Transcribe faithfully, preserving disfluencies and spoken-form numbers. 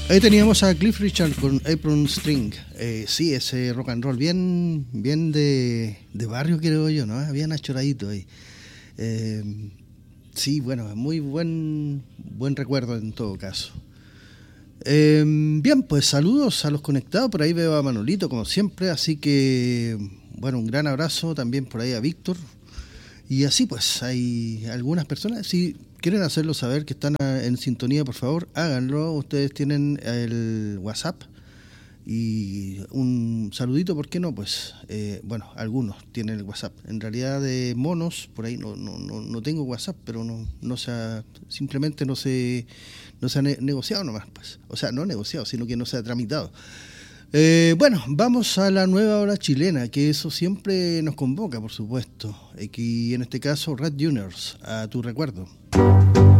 Ahí teníamos a Cliff Richard con Apron String. Eh, sí, ese rock and roll bien, bien de, de barrio, creo yo, ¿no? Bien achoradito ahí. Eh, sí, bueno, muy buen, buen recuerdo en todo caso. Eh, bien, pues saludos a los conectados. Por ahí veo a Manolito, como siempre. Así que, bueno, un gran abrazo también por ahí a Víctor. Y así pues, hay algunas personas, si quieren hacerlo saber que están en sintonía, por favor, háganlo. Ustedes tienen el WhatsApp y un saludito, ¿por qué no? Pues, eh, bueno, algunos tienen el WhatsApp. En realidad de monos, por ahí no no no, no tengo WhatsApp, pero no no se ha, simplemente no se, no se ha ne- negociado nomás, pues. O sea, no negociado, sino que no se ha tramitado. Eh, bueno, vamos a la nueva ola chilena, que eso siempre nos convoca, por supuesto. Y en este caso, Red Juniors, a tu recuerdo.